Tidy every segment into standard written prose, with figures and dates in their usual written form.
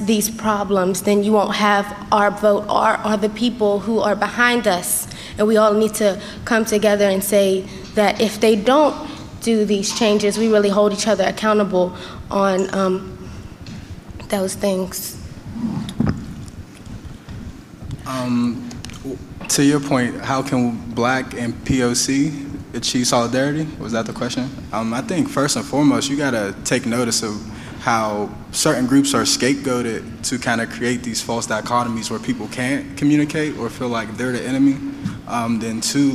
these problems, then you won't have our vote or the people who are behind us. And we all need to come together and say that if they don't do these changes, we really hold each other accountable on those things. To your point, how can Black and POC achieve solidarity? Was that the question? I think first and foremost, you gotta take notice of how certain groups are scapegoated to kind of create these false dichotomies where people can't communicate or feel like they're the enemy. Then two,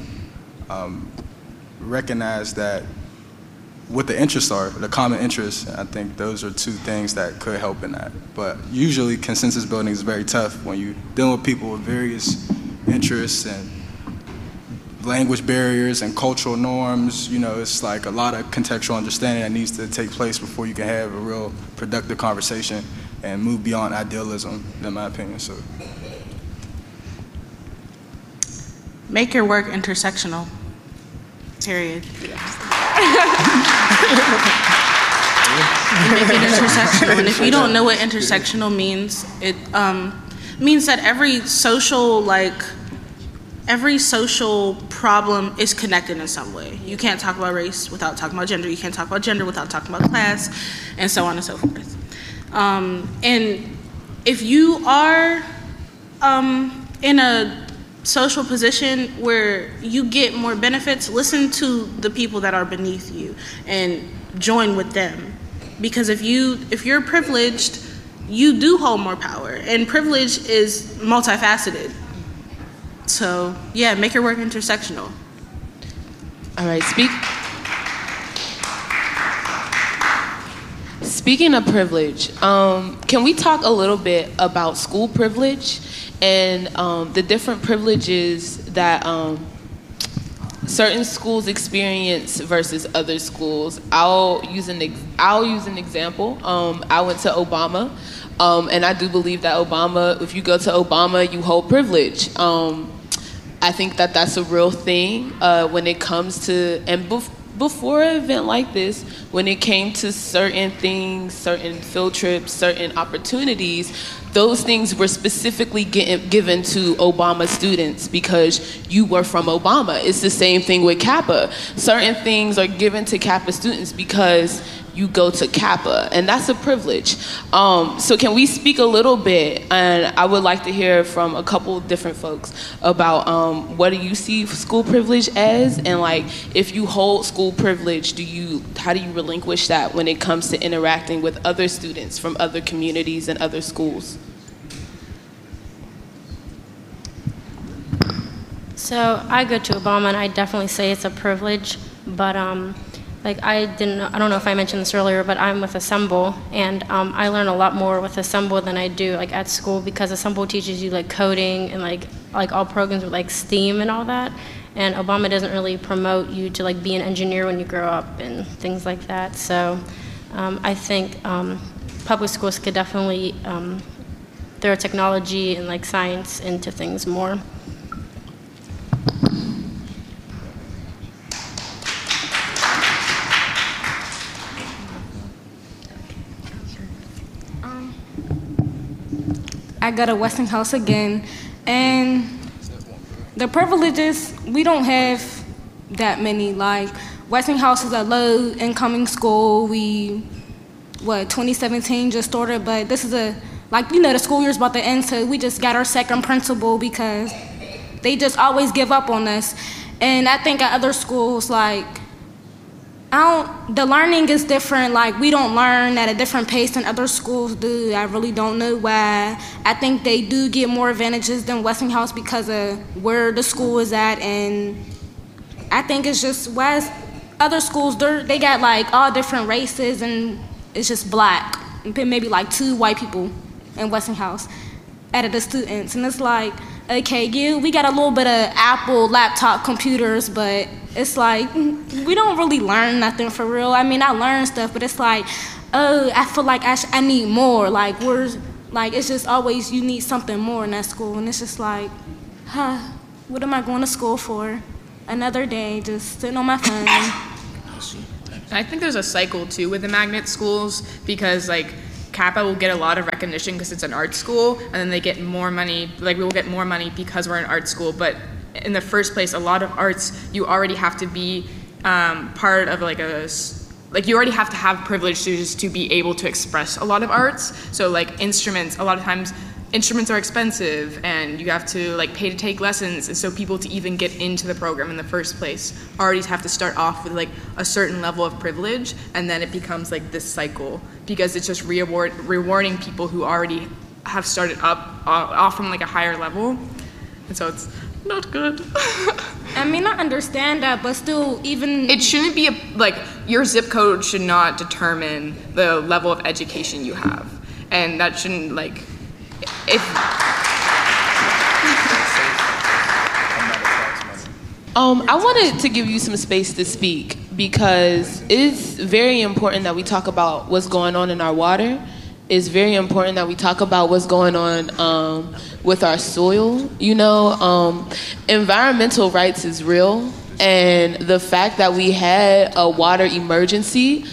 recognize that what the interests are, the common interests. I think those are two things that could help in that. But usually consensus building is very tough when you're dealing with people with various interests and language barriers and cultural norms. You know, it's like a lot of contextual understanding that needs to take place before you can have a real productive conversation and move beyond idealism, in my opinion. So, make your work intersectional. Period. Make it intersectional. And if you don't know what intersectional means, it means that every social problem is connected in some way. You can't talk about race without talking about gender. You can't talk about gender without talking about class, and so on and so forth. And if you are in a social position where you get more benefits, listen to the people that are beneath you and join with them. Because if you're privileged, you do hold more power, and privilege is multifaceted. So yeah, make your work intersectional. All right, speaking of privilege, can we talk a little bit about school privilege and the different privileges that certain schools experience versus other schools? I'll use an example. I went to Obama, and I do believe that if you go to Obama, you hold privilege. I think that that's a real thing when it comes to, and before an event like this, when it came to certain things, certain field trips, certain opportunities, those things were specifically given to Obama students because you were from Obama. It's the same thing with Kappa. Certain things are given to Kappa students because you go to Kappa, and that's a privilege. So can we speak a little bit, and I would like to hear from a couple different folks about what do you see school privilege as, and like if you hold school privilege, how do you relinquish that when it comes to interacting with other students from other communities and other schools? So I go to Obama, and I definitely say it's a privilege, but I don't know if I mentioned this earlier, but I'm with Assemble, and I learn a lot more with Assemble than I do at school, because Assemble teaches you coding and like all programs with STEAM and all that, and Obama doesn't really promote you to be an engineer when you grow up and things like that. So I think public schools could definitely throw technology and science into things more. I go to Westinghouse again, and the privileges, we don't have that many. Westinghouse is a low incoming school. 2017 just started, but this is the school year's about to end, so we just got our second principal because they just always give up on us. And I think at other schools, the learning is different. We don't learn at a different pace than other schools do. I really don't know why. I think they do get more advantages than Westinghouse because of where the school is at, and I think it's just why other schools, they got all different races, and it's just black, maybe 2 white people in Westinghouse out of the students, and it's okay, we got a little bit of Apple laptop computers, but it's we don't really learn nothing for real. I mean, I learn stuff, but it's I feel like I need more. It's just always you need something more in that school, and it's just what am I going to school for? Another day, just sitting on my phone. I think there's a cycle too with the magnet schools, because Kappa will get a lot of recognition because it's an art school, and then they get more money, like we will get more money because we're an art school, but in the first place, a lot of arts, you already have to be part of you already have to have privilege to be able to express a lot of arts. So like instruments, a lot of times instruments are expensive and you have to like pay to take lessons, and so people to even get into the program in the first place already have to start off with like a certain level of privilege, and then it becomes like this cycle because it's just rewarding people who already have started off from like a higher level, and so it's not good. I mean, I understand that, but still, even it shouldn't be like your zip code should not determine the level of education you have, and that shouldn't like if. I wanted to give you some space to speak because it's very important that we talk about what's going on in our water. It's very important that we talk about what's going on with our soil. You know, environmental rights is real, and the fact that we had a water emergency,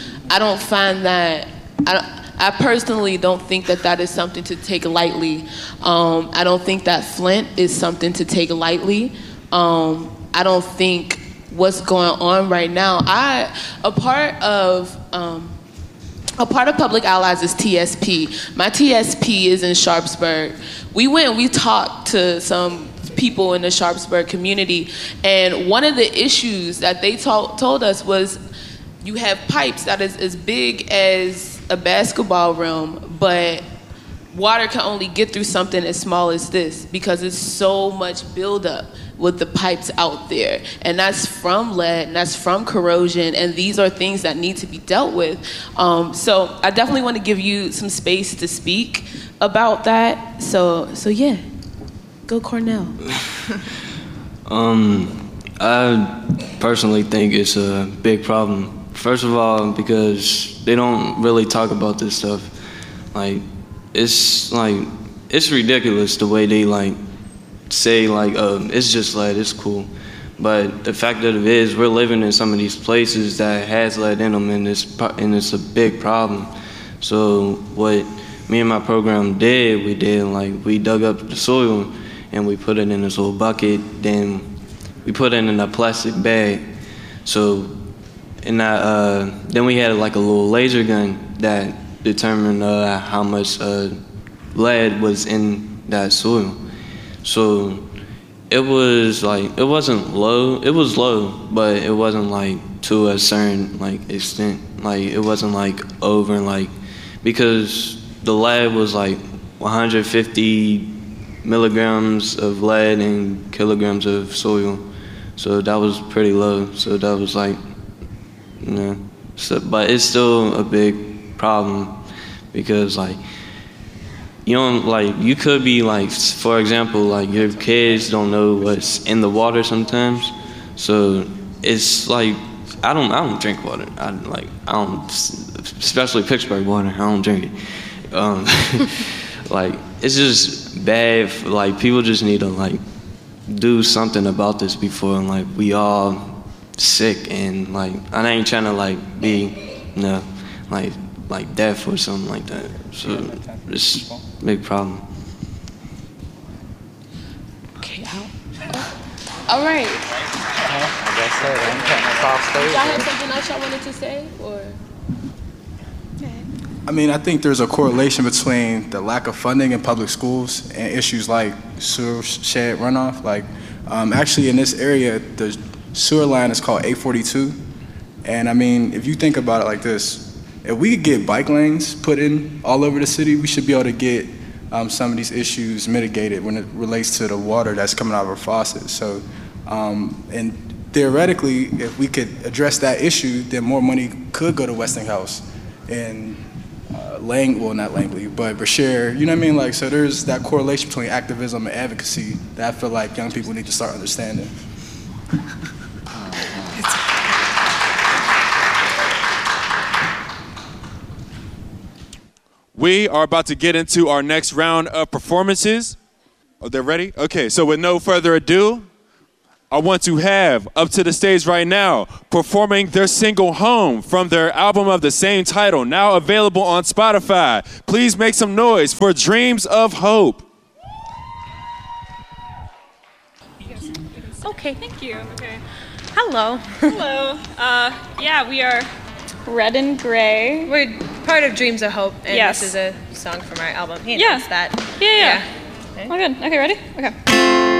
I personally don't think that is something to take lightly. I don't think that Flint is something to take lightly. I don't think what's going on right now. A part of Public Allies is TSP. My TSP is in Sharpsburg. We talked to some people in the Sharpsburg community, and one of the issues that they told us was you have pipes that is as big as a basketball rim, but water can only get through something as small as this because it's so much buildup with the pipes out there, and that's from lead, and that's from corrosion, and these are things that need to be dealt with. So I definitely want to give you some space to speak about that. So yeah, go Cornell. I personally think it's a big problem. First of all, because they don't really talk about this stuff. It's ridiculous the way they say it's just lead, it's cool. But the fact of it is, we're living in some of these places that has lead in them, and it's a big problem. So what me and my program did, we dug up the soil and we put it in this little bucket. Then we put it in a plastic bag. So then we had a little laser gun that determined how much lead was in that soil. So it wasn't low. It was low, but it wasn't to a certain extent. It wasn't over because the lead was 150 milligrams of lead in kilograms of soil. So that was pretty low. So that was but it's still a big problem because you could be for example, your kids don't know what's in the water sometimes. So it's I don't drink water. I don't, especially Pittsburgh water. I don't drink it. It's just bad. People just need to do something about this before we all sick, and I ain't trying to be deaf or something like that. So it's a big problem. Okay, all right. I guess so. I'm putting us off stage. Y'all have something else y'all wanted to say, or? I mean, I think there's a correlation between the lack of funding in public schools and issues like sewer shed runoff. Actually in this area, the sewer line is called 842. And I mean, if you think about it like this, if we could get bike lanes put in all over the city, we should be able to get some of these issues mitigated when it relates to the water that's coming out of our faucets. So, and theoretically, if we could address that issue, then more money could go to Westinghouse and not Langley, but Brashear, you know what I mean? So there's that correlation between activism and advocacy that I feel like young people need to start understanding. We are about to get into our next round of performances. Are they ready? Okay, so with no further ado, I want to have up to the stage right now, performing their single Home from their album of the same title, now available on Spotify. Please make some noise for Dreams of Hope. Okay, thank you. Okay. Hello. Hello. Yeah, we are Red and Gray. We're part of Dreams of Hope, and Yes. this is a song from our album. He Yeah. announced that. Yeah. Okay. Oh, good. Okay, ready? Okay.